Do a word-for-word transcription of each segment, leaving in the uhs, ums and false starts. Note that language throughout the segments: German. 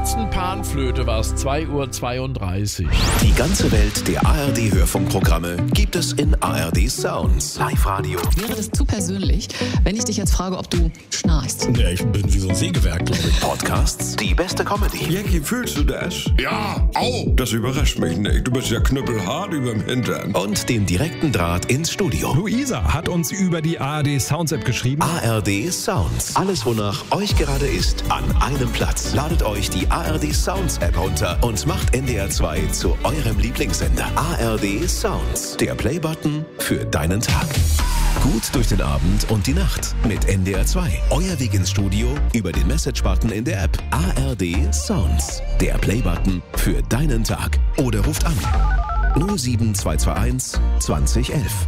letzten Panflöte war es zwei Uhr zweiunddreißig. Die ganze Welt der A R D-Hörfunkprogramme gibt es in A R D Sounds. Live-Radio. Wäre das zu persönlich, wenn ich dich jetzt frage, ob du schnarchst? Ja, ich bin wie so ein Sägewerk, glaube ich. Podcasts, die beste Comedy. Jackie, fühlst du das? Ja, au! Das überrascht mich nicht. Du bist ja knüppelhart überm Hintern. Und den direkten Draht ins Studio. Luisa hat uns über die A R D Sounds App geschrieben. A R D Sounds. Alles, wonach euch gerade ist, an einem Platz. Ladet euch die A R D Sounds App runter und macht N D R zwei zu eurem Lieblingssender. A R D Sounds. Der Playbutton für deinen Tag. Gut durch den Abend und die Nacht mit N D R zwei. Euer Weg ins Studio über den Message-Button in der App. A R D Sounds. Der Playbutton für deinen Tag. Oder ruft an null sieben zwei zwei eins zwanzig elf.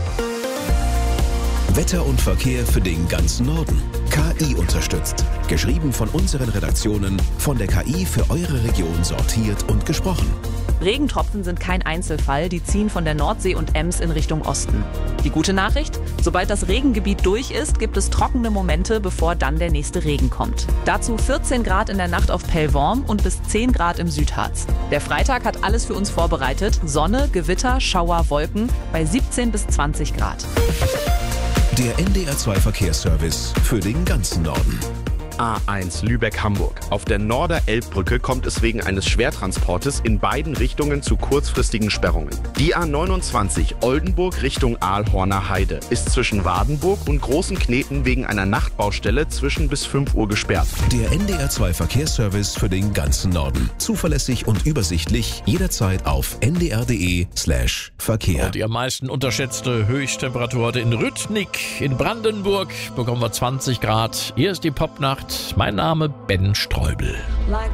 Wetter und Verkehr für den ganzen Norden. K I unterstützt. Geschrieben von unseren Redaktionen, von der K I für eure Region sortiert und gesprochen. Regentropfen sind kein Einzelfall, die ziehen von der Nordsee und Ems in Richtung Osten. Die gute Nachricht? Sobald das Regengebiet durch ist, gibt es trockene Momente, bevor dann der nächste Regen kommt. Dazu vierzehn Grad in der Nacht auf Pellworm und bis zehn Grad im Südharz. Der Freitag hat alles für uns vorbereitet. Sonne, Gewitter, Schauer, Wolken bei siebzehn bis zwanzig Grad. Der N D R zwei Verkehrsservice für den ganzen Norden. A eins Lübeck-Hamburg. Auf der Norder-Elbbrücke kommt es wegen eines Schwertransportes in beiden Richtungen zu kurzfristigen Sperrungen. Die A neunundzwanzig Oldenburg Richtung Aalhorner Heide ist zwischen Wadenburg und Großenkneten wegen einer Nachtbaustelle zwischen bis fünf Uhr gesperrt. Der N D R zwei Verkehrsservice für den ganzen Norden. Zuverlässig und übersichtlich jederzeit auf n d r punkt d e slash Verkehr. Und die am meisten unterschätzte Höchsttemperatur heute in Rüttnick in Brandenburg bekommen wir zwanzig Grad. Hier ist die Popnacht. Mein Name Ben Streubel.